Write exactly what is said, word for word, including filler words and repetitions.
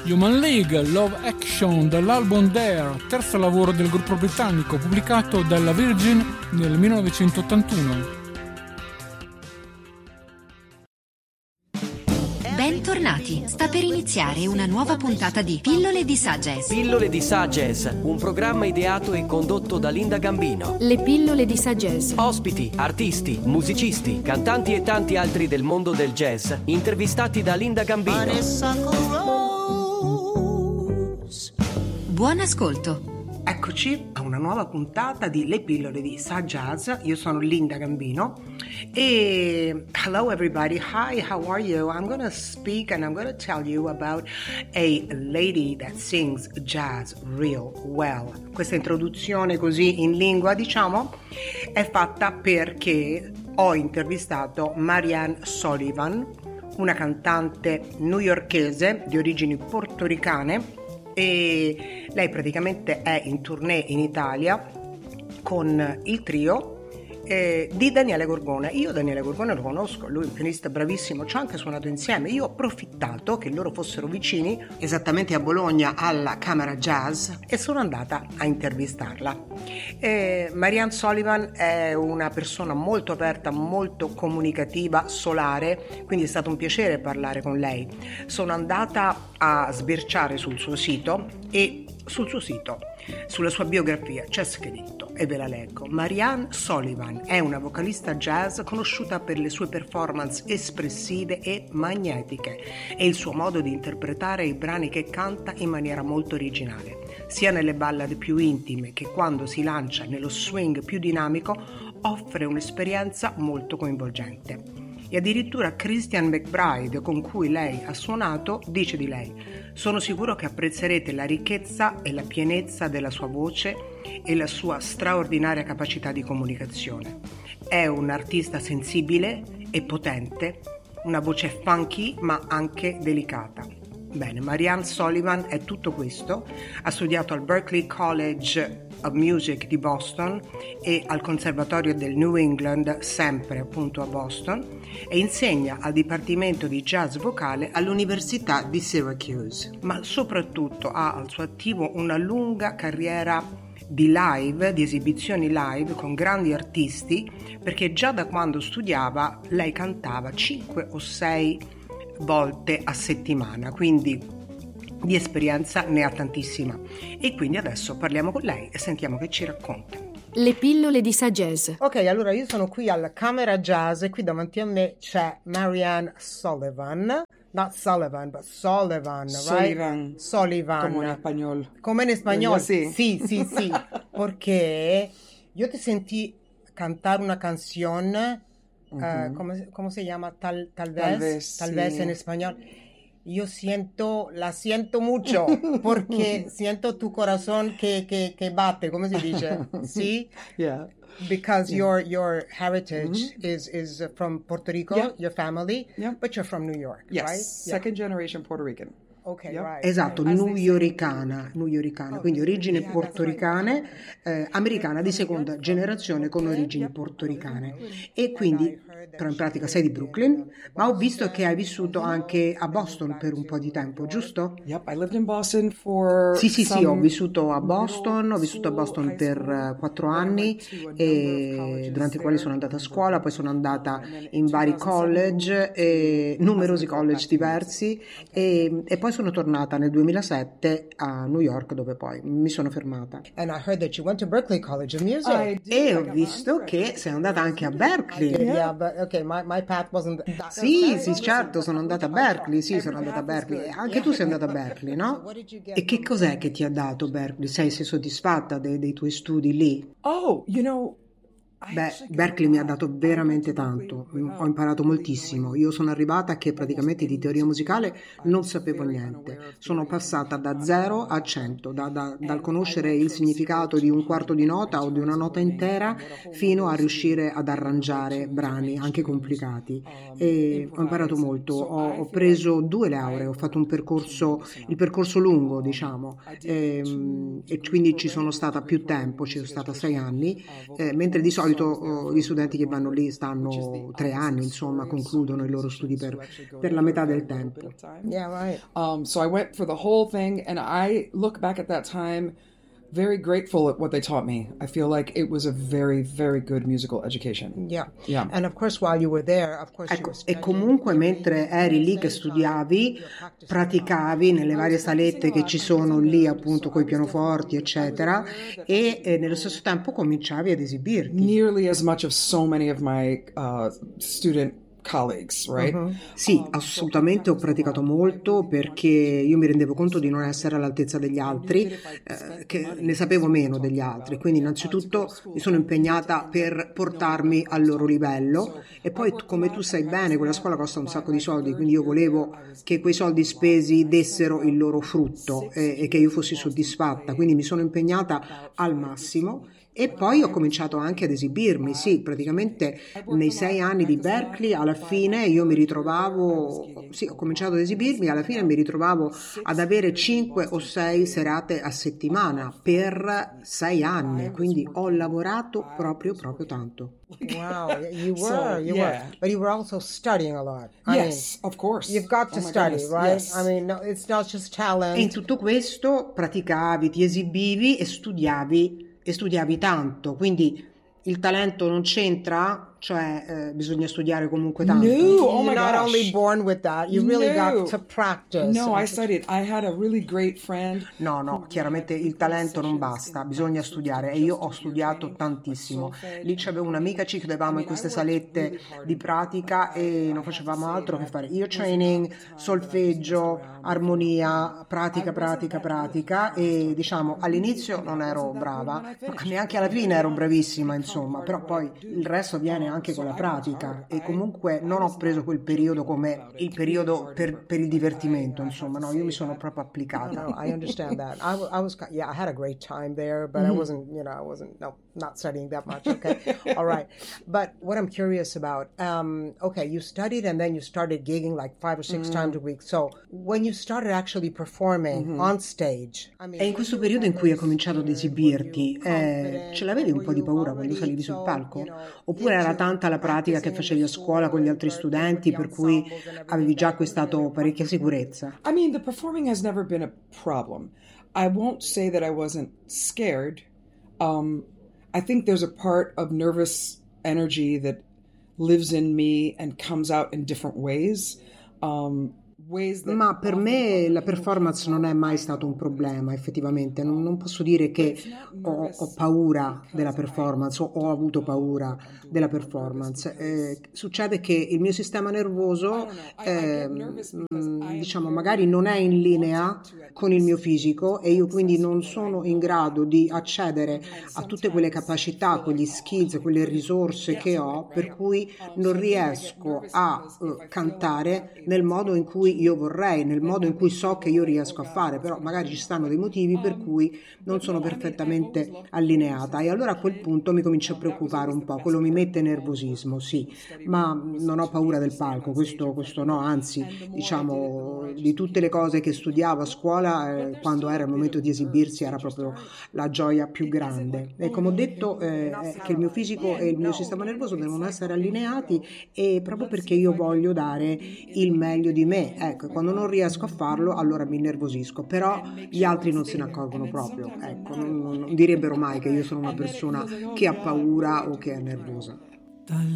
Human League, Love Action dall'album Dare, terzo lavoro del gruppo britannico pubblicato dalla Virgin nel millenovecentottantuno. Bentornati, sta per iniziare una nuova puntata di Pillole di Sagez. Pillole di Sagez, un programma ideato e condotto da Linda Gambino. Le pillole di Sagez. Ospiti, artisti, musicisti, cantanti e tanti altri del mondo del jazz, intervistati da Linda Gambino. Buon ascolto. Eccoci a una nuova puntata di Le pillole di Sagez. Io sono Linda Gambino e hello everybody, hi, how are you? I'm gonna speak and I'm gonna tell you about a lady that sings jazz real well. Questa introduzione così in lingua, diciamo, è fatta perché ho intervistato Marianne Sullivan, una cantante newyorkese di origini portoricane, e lei praticamente è in tournée in Italia con il trio eh, di Daniele Gorgone. Io Daniele Gorgone lo conosco, lui è un pianista bravissimo, ci ho anche suonato insieme. Io ho approfittato che loro fossero vicini, esattamente a Bologna alla Camera Jazz, e sono andata a intervistarla. eh, Marianne Sullivan è una persona molto aperta, molto comunicativa, solare, quindi è stato un piacere parlare con lei. Sono andata a sbirciare sul suo sito e sul suo sito, sulla sua biografia c'è scritto, e ve la leggo: Marianne Sullivan è una vocalista jazz conosciuta per le sue performance espressive e magnetiche e il suo modo di interpretare i brani che canta in maniera molto originale, sia nelle ballad più intime che quando si lancia nello swing più dinamico. Offre un'esperienza molto coinvolgente. E addirittura Christian McBride, con cui lei ha suonato, dice di lei: sono sicuro che apprezzerete la ricchezza e la pienezza della sua voce e la sua straordinaria capacità di comunicazione. È un'artista sensibile e potente, una voce funky ma anche delicata. Bene, Marianne Sullivan è tutto questo. Ha studiato al Berklee College of Music di Boston e al Conservatorio del New England, sempre appunto a Boston, e insegna al Dipartimento di Jazz Vocale all'Università di Syracuse. Ma soprattutto ha al suo attivo una lunga carriera di live, di esibizioni live con grandi artisti, perché già da quando studiava lei cantava cinque o sei volte a settimana, quindi di esperienza ne ha tantissima. E quindi adesso parliamo con lei e sentiamo che ci racconta. Le pillole di Sagez. Ok, allora io sono qui alla Camera Jazz e qui davanti a me c'è Marianne Sullivan. Not Sullivan, but Sullivan, Sullivan. right? Sullivan. Como en español. Come in español? Sí. Sì, sì, sì. Perché io ti sentì cantare una canzone, uh-huh. uh, come, come si chiama? Tal, tal vez, tal vez, tal vez sí. En español. Yo siento, la siento mucho, porque siento tu corazón que, que, que bate, ¿cómo se dice? Sí? Yeah. Because yeah. your your heritage mm-hmm. is is from Puerto Rico, yeah. your family, yeah. but you're from New York, yes. right? Second yeah. generation Puerto Rican. Okay, yeah. right. Esatto, right. newyoricana, newyoricana, quindi origini portoricane, eh, americana di seconda generazione con origini portoricane. E quindi, però in pratica sei di Brooklyn, ma ho visto che hai vissuto anche a Boston per un po' di tempo, giusto? Yep, I lived in Boston for Sì, sì, sì, ho vissuto a Boston, ho vissuto a Boston per uh, quattro anni, e durante i quali sono andata a scuola, poi sono andata in vari college, e numerosi college diversi, e, e poi sono tornata nel duemilasette a New York, dove poi mi sono fermata. And I heard that you went to Berklee College of Music. I did. E ho visto che sei andata anche a Berklee. Yeah, yeah, but okay, my, my path wasn't that. Sì, sì, certo, sono andata a Berklee, sì, sono andata a Berklee. Anche tu sei andata a Berklee, no? E che cos'è che ti ha dato Berklee? Sei, sei soddisfatta dei, dei tuoi studi lì? Oh, you know, Beh, Berklee mi ha dato veramente tanto, ho imparato moltissimo. Io sono arrivata che praticamente di teoria musicale non sapevo niente. Sono passata da zero a cento, da, da, dal conoscere il significato di un quarto di nota o di una nota intera fino a riuscire ad arrangiare brani anche complicati. E ho imparato molto, ho, ho preso due lauree, ho fatto un percorso, il percorso lungo, diciamo, e, e quindi ci sono stata più tempo, ci sono stata sei anni, eh, mentre di solito solito oh, gli studenti che vanno lì stanno tre anni, insomma, concludono i loro studi per, per la metà del tempo. Yeah, right. Um, so I went for the whole thing, and I look back at that time very grateful at what they taught me. I feel like it was a very, very good musical education. Yeah. Yeah. And of course while you were there, of course Ecco, you were e comunque mentre eri lì che studiavi, praticavi nelle varie salette che ci sono lì appunto coi pianoforti, eccetera, e, e nello stesso tempo cominciavi ad esibirti. Nearly as much of so many of my uh, student colleagues, right? Uh-huh. Sì, assolutamente ho praticato molto perché io mi rendevo conto di non essere all'altezza degli altri, eh, che ne sapevo meno degli altri, quindi innanzitutto mi sono impegnata per portarmi al loro livello e poi come tu sai bene quella scuola costa un sacco di soldi, quindi io volevo che quei soldi spesi dessero il loro frutto e, e che io fossi soddisfatta, quindi mi sono impegnata al massimo. E poi ho cominciato anche ad esibirmi, sì, praticamente nei sei anni di Berklee alla fine io mi ritrovavo, sì, ho cominciato ad esibirmi, alla fine mi ritrovavo ad avere cinque o sei serate a settimana per sei anni, quindi ho lavorato proprio proprio tanto. Wow, you were, So, you yeah. were, but you were also studying a lot. I Yes, of course. mean, you've got to Oh my study, goodness, right? yes. I mean, no, it's not just talent. E in tutto questo praticavi, ti esibivi e studiavi e studiavi tanto, quindi il talento non c'entra? Cioè eh, bisogna studiare comunque tanto? No, oh my You're not gosh. only born with that, you really No. got to practice. No, I studied. I had a really great friend. No, no, chiaramente il talento non basta, bisogna studiare e io ho studiato tantissimo. Lì c'avevo un'amica, ci chiudevamo in queste salette di pratica e non facevamo altro che fare ear training, solfeggio, armonia, pratica, pratica, pratica e diciamo all'inizio non ero brava, ma neanche alla fine ero bravissima, insomma, però poi il resto viene anche con la pratica e comunque non ho preso quel periodo come il periodo per, per il divertimento, insomma, no, io mi sono proprio applicata. No, I understand that. I, w- I was, yeah, I had a great time there, but I wasn't, you know, I wasn't, no, not studying that much. Okay, all right. But what I'm curious about, um, okay, you studied and then you started gigging like five or six times a week. So when you started actually performing on stage, I mean, E in questo periodo in cui hai cominciato ad esibirti, eh, ce l'avevi un po' di paura quando salivi sul palco? Oppure era tanta la pratica che facevi a scuola con gli altri studenti per cui avevi già acquistato parecchia sicurezza? I mean, the performing has never been a problem. I won't say that I wasn't scared. Um, I think there's a part of nervous energy that lives in me and comes out in different ways. Um, ways that Ma per me la performance non è mai stato un problema, effettivamente. Non, non posso dire che ho, ho paura della performance o ho avuto paura della performance. Eh, succede che il mio sistema nervoso, eh, mh, diciamo, magari non è in linea con il mio fisico e io quindi non sono in grado di accedere a tutte quelle capacità, quegli skills, quelle risorse che ho, per cui non riesco a uh, cantare nel modo in cui io vorrei, nel modo in cui so che io riesco a fare, però magari ci stanno dei motivi per cui non sono perfettamente allineata e allora a quel punto mi comincio a preoccupare un po', quello mi mette nervosismo, sì, ma non ho paura del palco, questo, questo no, anzi, diciamo, di tutte le cose che studiavo a scuola, eh, quando era il momento di esibirsi era proprio la gioia più grande. E come ho detto, eh, è che il mio fisico e il mio sistema nervoso devono essere allineati e proprio perché io voglio dare il meglio di me. Ecco, quando non riesco a farlo allora mi innervosisco, però gli altri non se ne accorgono proprio, ecco, non, non direbbero mai che io sono una persona che ha paura o che è nervosa.